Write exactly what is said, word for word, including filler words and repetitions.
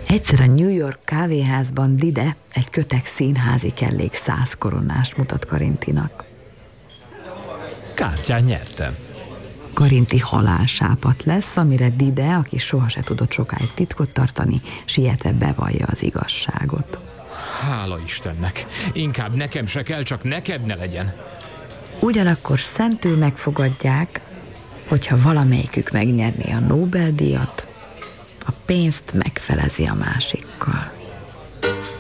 Egyszer a New York kávéházban Dide egy kötek színházi kellék száz koronást mutat Karintinak. Kártyán nyertem. Karinti halálsápat lesz, amire Dide, aki soha se tudott sokáig titkot tartani, sietve bevallja az igazságot. Hála Istennek! Inkább nekem se kell, csak neked ne legyen. Ugyanakkor szentül megfogadják, hogyha valamelyikük megnyerné a Nobel-díjat, a pénzt megfelezi a másikkal.